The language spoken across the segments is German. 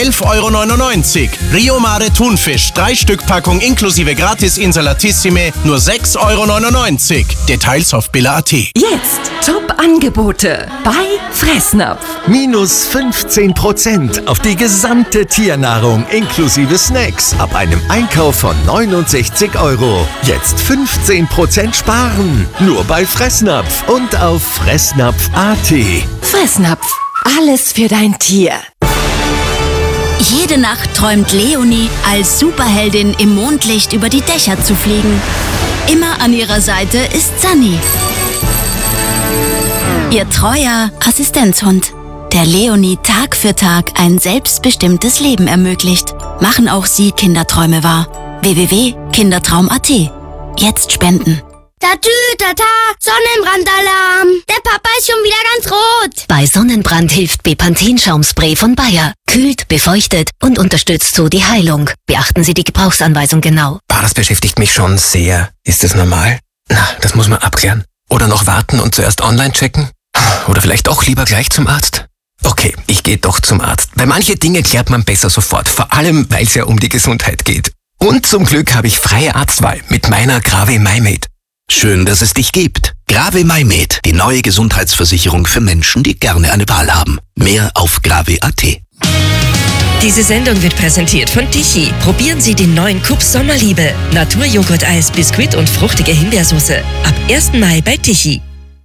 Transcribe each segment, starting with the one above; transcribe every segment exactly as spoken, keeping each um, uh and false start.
elf Euro neunundneunzig. Rio Mare Thunfisch, drei Stück Packung inklusive Gratis Insalatissime, nur sechs Euro neunundneunzig. Details auf billa punkt at. Jetzt Top-Angebote bei Fressnapf. Minus fünfzehn Prozent auf die gesamte Tiernahrung inklusive Snacks ab einem Einkauf von neunundsechzig Euro. Jetzt fünfzehn Prozent sparen. Nur bei Fressnapf und auf fressnapf punkt at. Fressnapf. Alles für dein Tier. Jede Nacht träumt Leonie, als Superheldin im Mondlicht über die Dächer zu fliegen. Immer an ihrer Seite ist Sunny, ihr treuer Assistenzhund, der Leonie Tag für Tag ein selbstbestimmtes Leben ermöglicht. Machen auch Sie Kinderträume wahr. w w w punkt kindertraum punkt at. Jetzt spenden. Tatü, tata, Sonnenbrandalarm. Der Papa ist schon wieder ganz rot. Bei Sonnenbrand hilft Bepanthen-Schaumspray von Bayer. Kühlt, befeuchtet und unterstützt so die Heilung. Beachten Sie die Gebrauchsanweisung genau. Ah, das beschäftigt mich schon sehr. Ist das normal? Na, das muss man abklären. Oder noch warten und zuerst online checken? Oder vielleicht doch lieber gleich zum Arzt? Okay, ich gehe doch zum Arzt. Weil manche Dinge klärt man besser sofort. Vor allem, weil es ja um die Gesundheit geht. Und zum Glück habe ich freie Arztwahl mit meiner Grave MyMed. Schön, dass es dich gibt. Grave MyMed, die neue Gesundheitsversicherung für Menschen, die gerne eine Wahl haben. Mehr auf grave punkt at. Diese Sendung wird präsentiert von Tichy. Probieren Sie den neuen Kups Sommerliebe. Naturjoghurt-Eis, Biskuit und fruchtige Himbeersoße. Ab ersten Mai bei Tichy.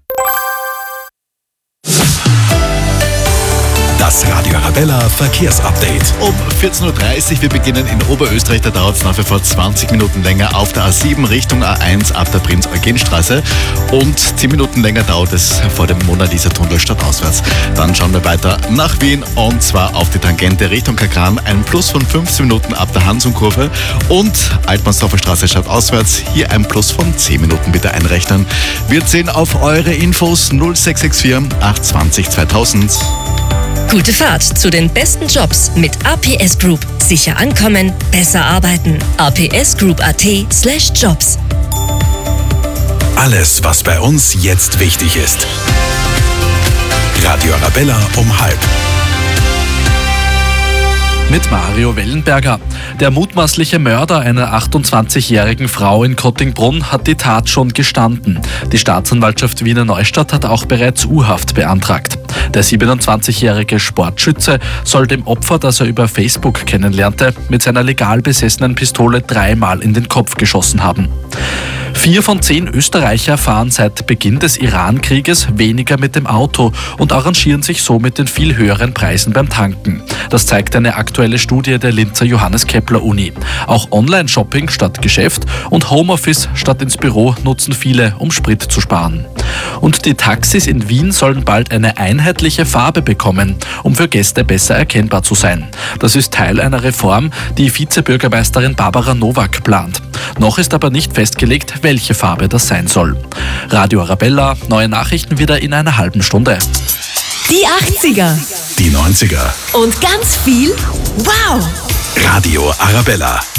Das Radio Arabella Verkehrsupdate. Um vierzehn Uhr dreißig, wir beginnen in Oberösterreich, da dauert es nach wie vor zwanzig Minuten länger auf der A sieben Richtung A eins ab der Prinz-Eugen-Straße und zehn Minuten länger dauert es vor dem Mona Lisa-Tunnel stadtauswärts. Dann schauen wir weiter nach Wien und zwar auf die Tangente Richtung Kagran, ein Plus von fünfzehn Minuten ab der Hansum-Kurve und Altmannsdorfer Straße stadtauswärts, hier ein Plus von zehn Minuten bitte einrechnen. Wir zählen auf eure Infos null sechs sechs vier acht zwei null zweitausend. Gute Fahrt zu den besten Jobs mit A P S Group. Sicher ankommen, besser arbeiten. a p s group punkt at slash jobs. Alles, was bei uns jetzt wichtig ist. Radio Arabella um halb. Mit Mario Wellenberger. Der mutmaßliche Mörder einer achtundzwanzigjährigen Frau in Kottingbrunn hat die Tat schon gestanden. Die Staatsanwaltschaft Wiener Neustadt hat auch bereits U-Haft beantragt. Der siebenundzwanzigjährige Sportschütze soll dem Opfer, das er über Facebook kennenlernte, mit seiner legal besessenen Pistole dreimal in den Kopf geschossen haben. Vier von zehn Österreicher fahren seit Beginn des Iran-Krieges weniger mit dem Auto und arrangieren sich so mit den viel höheren Preisen beim Tanken. Das zeigt eine aktuelle Studie der Linzer Johannes Kepler Uni. Auch Online-Shopping statt Geschäft und Homeoffice statt ins Büro nutzen viele, um Sprit zu sparen. Und die Taxis in Wien sollen bald eine einheitliche Farbe bekommen, um für Gäste besser erkennbar zu sein. Das ist Teil einer Reform, die Vizebürgermeisterin Barbara Nowak plant. Noch ist aber nicht festgelegt, welche Farbe das sein soll. Radio Arabella, neue Nachrichten wieder in einer halben Stunde. Die achtziger. Die neunziger. Und ganz viel Wow! Radio Arabella.